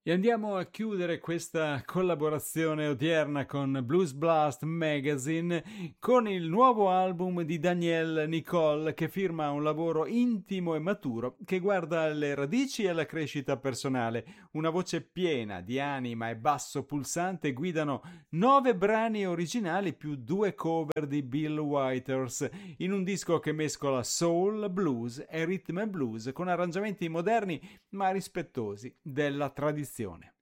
E andiamo a chiudere questa collaborazione odierna con Blues Blast Magazine con il nuovo album di Danielle Nicole, che firma un lavoro intimo e maturo che guarda alle radici e alla crescita personale. Una voce piena di anima e basso pulsante guidano 9 brani originali più 2 cover di Bill Withers in un disco che mescola soul, blues e rhythm and blues con arrangiamenti moderni ma rispettosi della tradizione.